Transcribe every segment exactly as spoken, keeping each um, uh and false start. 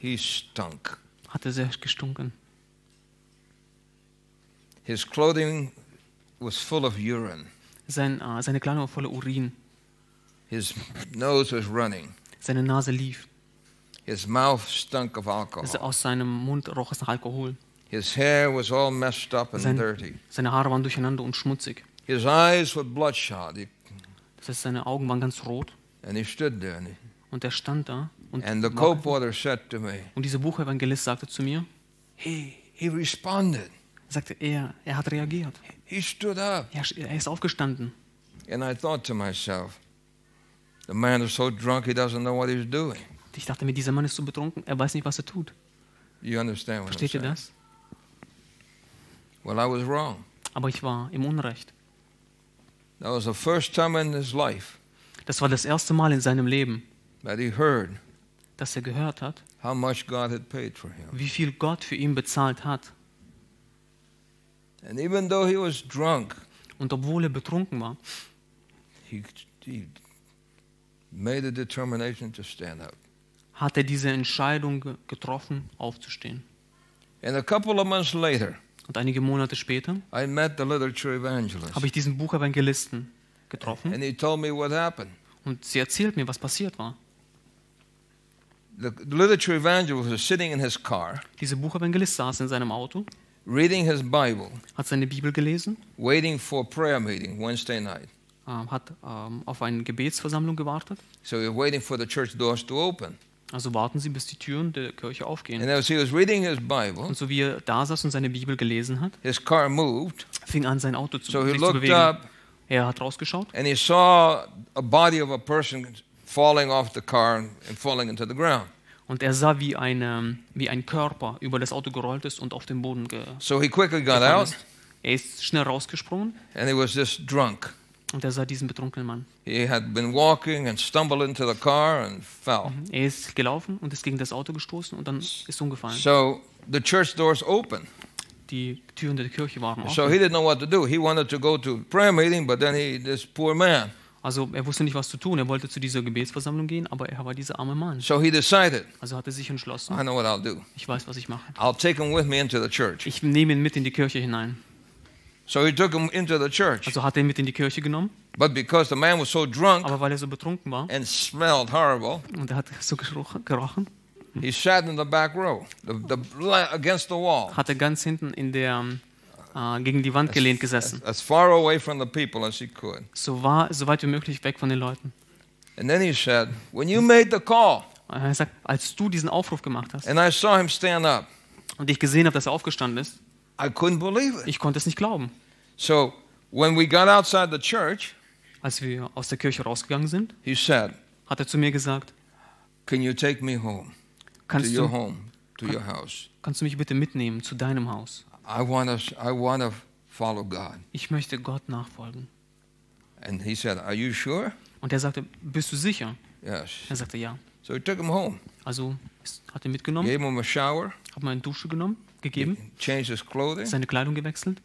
he stunk. Hatte sehr gestunken. His clothing was full of urine. Sein, äh, seine Kleidung war voller Urin. His nose was running. Seine Nase lief. His mouth stunk of Also alcohol. aus seinem Mund roch es nach Alkohol. His hair was all messed up and Sein, dirty. seine Haare waren durcheinander und schmutzig. His eyes were bloodshot. He- Das heißt, seine Augen waren ganz rot. And he stood there. And, he, Und er stand da. Und, and the co-porter said to me, und dieser Buchevangelist sagte zu mir, he, he responded. er sagte, er, er hat reagiert. He stood up. Er, er ist aufgestanden. And I thought to myself, the man is so drunk he doesn't know what he's doing. Ich dachte mir, dieser Mann ist so betrunken, er weiß nicht, was er tut. You understand what I'm Versteht ihr saying? das? Well, I was wrong. Aber ich war im Unrecht. That was the first time in his life Das war das erste Mal in seinem Leben, that he heard dass er gehört hat, how much God had paid for him. wie viel Gott für ihn bezahlt hat. And even though he was drunk, Und obwohl er betrunken war, he, he made a determination to stand up. hat er diese Entscheidung ge- getroffen, aufzustehen. And a couple of months later, Und einige Monate später I met the literature evangelist. habe ich diesen Buchevangelisten getroffen And he told me what happened. und sie erzählt mir, was passiert war. The literature evangelist was sitting in his car, Dieser Buchevangelist saß in seinem Auto, reading his Bible, hat seine Bibel gelesen, waiting for a prayer meeting Wednesday night. ähm, hat ähm, auf eine Gebetsversammlung gewartet. So he was waiting for the church doors to open. Also warten sie, bis die Türen der Kirche aufgehen. And as he was reading his Bible, Und so wie er da saß und seine Bibel gelesen hat, his car moved. fing an, sein Auto zu, So he sich zu looked bewegen. up Er hat rausgeschaut and he saw a body of a person falling off the car and and falling into the ground. und er sah, wie, eine, wie ein Körper über das Auto gerollt ist und auf den Boden ge So he quickly got gefallen out ist. Er ist schnell rausgesprungen and he was just drunk. und er sah diesen betrunkenen Mann. He had been walking and stumbled into the car and fell. Er ist gelaufen und ist gegen das Auto gestoßen und dann ist umgefallen. So the church doors opened. Die Türen der Kirche waren So offen. he didn't know what to do. He wanted to go to prayer meeting, but then he, this poor man. Also er wusste nicht, was zu tun. Er wollte zu dieser Gebetsversammlung gehen, aber er war dieser arme Mann. So he decided, Also hat er sich entschlossen, I know what I'll do. ich weiß, was ich mache. I'll take him with me into the church. Ich nehme ihn mit in die Kirche hinein. So he took him into the church. Also hat er ihn mit in die Kirche genommen, But because the man was so drunk aber weil er so betrunken war and smelled horrible, und er hat so gerochen, gerochen he sat in the back row, the, the, against the wall, hat er ganz hinten in der, äh, gegen die Wand gelehnt gesessen. as far away from the people as he could. So, war, so weit wie möglich weg von den Leuten. And then he said, when you made the call, Er sagt, als du diesen Aufruf gemacht hast and I saw him stand up, und ich gesehen habe, dass er aufgestanden ist, I couldn't believe it. ich konnte es nicht glauben. So when we got outside the church, Als wir aus der Kirche rausgegangen sind, he said, hat er zu mir gesagt, can you take me home, to kannst your du, home, to your house? kannst du mich bitte mitnehmen zu deinem Haus? I want to, I want to follow God. Ich möchte Gott nachfolgen. And he said, are you sure? Und er sagte, bist du sicher? Yes. Er sagte, ja. So he took him home, Also ist- hat er mitgenommen, gave him a shower, hat mir eine Dusche genommen, gegeben, changed his clothing, seine Kleidung gewechselt,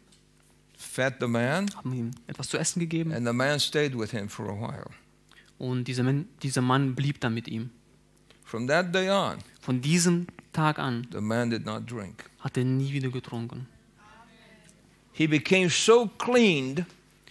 fed the man, haben ihm etwas zu essen gegeben and the man stayed with him for a while. und dieser Mann, dieser Mann blieb dann mit ihm. From that day on, Von diesem Tag an the man did not drink. hat er nie wieder getrunken. He became so cleaned,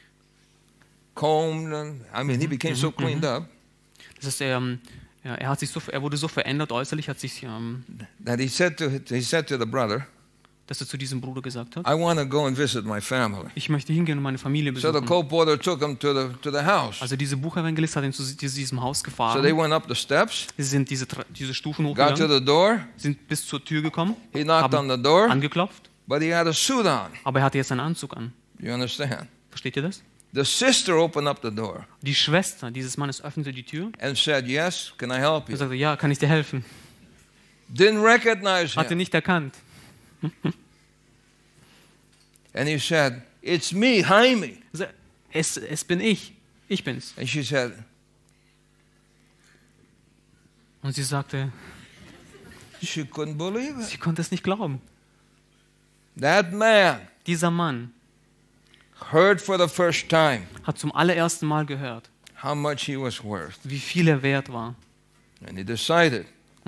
combed, and I mean, he became so cleaned up Das heißt, er, ähm, ja, er, hat sich so, er wurde so verändert äußerlich, hat sich, ähm, that he said to he said to the brother, dass er zu diesem Bruder gesagt hat, I want to go and visit my family. ich möchte hingehen und meine Familie So the besuchen. co-porter took him to the to the house. Also dieser Buchevangelist hat ihn zu diesem Haus So they gefahren. went up the steps, Sie sind diese, Tra- diese Stufen got to hochgegangen, the door. sind bis zur Tür gekommen, He knocked haben on the door, angeklopft, but he had a suit on. aber er hatte jetzt einen Anzug an. You understand? Versteht ihr das? The sister opened up the door Die Schwester dieses Mannes öffnete die Tür and said, "Yes, can I help und you?" sagte, ja, kann ich dir helfen? Didn't recognize Hat ihn him. nicht erkannt. And he said, "It's me, Jaime." Er sagte, Es, es bin ich. Ich bin's. And she said, Und sie sagte, she couldn't believe it. sie konnte es nicht glauben. That man Dieser Mann heard for the first time hat zum allerersten Mal gehört, how much he was worth. wie viel er wert war. And he decided